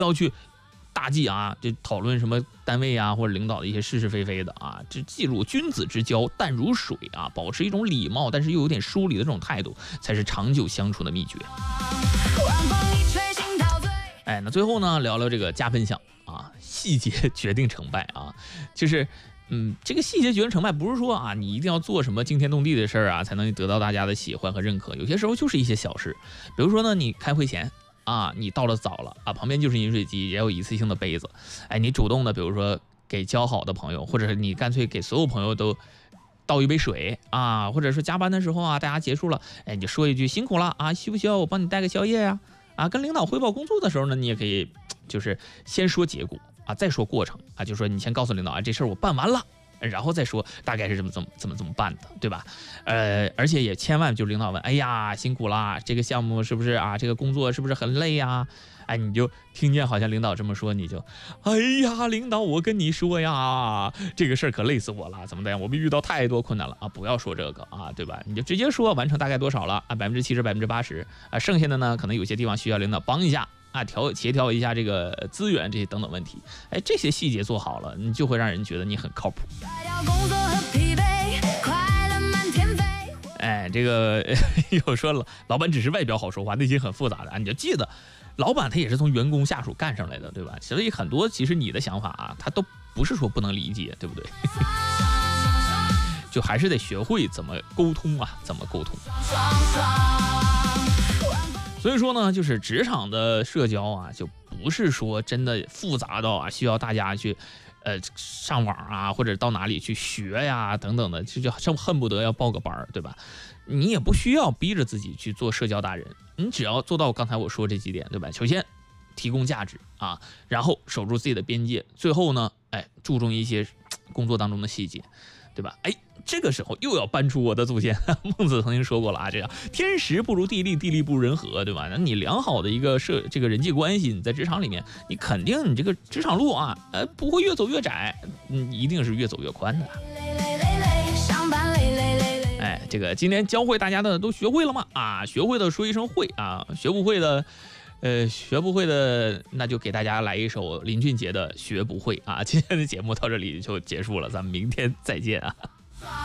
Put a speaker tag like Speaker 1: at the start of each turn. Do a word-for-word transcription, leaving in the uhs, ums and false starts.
Speaker 1: 要去大忌啊，这讨论什么单位啊或者领导的一些是是非非的啊，这记住君子之交淡如水啊，保持一种礼貌但是又有点疏离的这种态度，才是长久相处的秘诀。哎，那最后呢，聊聊这个加分项啊，细节决定成败啊，就是。嗯，这个细节决定成败，不是说啊，你一定要做什么惊天动地的事儿啊，才能得到大家的喜欢和认可。有些时候就是一些小事，比如说呢，你开会前啊，你到了早了啊，旁边就是饮水机，也有一次性的杯子，哎，你主动的，比如说给交好的朋友，或者是你干脆给所有朋友都倒一杯水啊，或者是加班的时候啊，大家结束了，哎，你就说一句辛苦了啊，需不需要我帮你带个宵夜呀？啊，跟领导汇报工作的时候呢，你也可以就是先说结果。啊，再说过程啊，就说你先告诉领导啊，这事儿我办完了，然后再说大概是怎么怎么怎么怎么办的，对吧？呃，而且也千万就领导问，哎呀，辛苦啦，这个项目是不是啊？这个工作是不是很累呀？哎，你就听见好像领导这么说，你就，哎呀，领导，我跟你说呀，这个事儿可累死我了，怎么的呀？我们遇到太多困难了啊！不要说这个啊，对吧？你就直接说完成大概多少了啊，百分之七十、百分之八十啊，剩下的呢，可能有些地方需要领导帮一下。啊，调协调一下这个资源这些等等问题，哎，这些细节做好了，你就会让人觉得你很靠谱。哎，这个有说了，老板只是外表好说话，内心很复杂的啊，你就记得，老板他也是从员工下属干上来的，对吧？所以很多其实你的想法啊，他都不是说不能理解，对不对？就还是得学会怎么沟通啊，怎么沟通。所以说呢，就是职场的社交啊，就不是说真的复杂到啊，需要大家去，呃，上网啊，或者到哪里去学呀，等等的，就就恨不得要报个班，对吧？你也不需要逼着自己去做社交达人，你只要做到刚才我说这几点，对吧？首先提供价值啊，然后守住自己的边界，最后呢，哎，注重一些工作当中的细节。对吧？哎，这个时候又要搬出我的祖先孟子曾经说过了啊，这样天时不如地利，地利不如人和，对吧？那你良好的一个社这个人际关系，你在职场里面，你肯定你这个职场路啊，呃，不会越走越窄，嗯，一定是越走越宽的。哎，这个今天教会大家的都学会了吗？啊，学会的说一声会啊，学不会的。呃，学不会的，那就给大家来一首林俊杰的《学不会》啊！今天的节目到这里就结束了，咱们明天再见啊！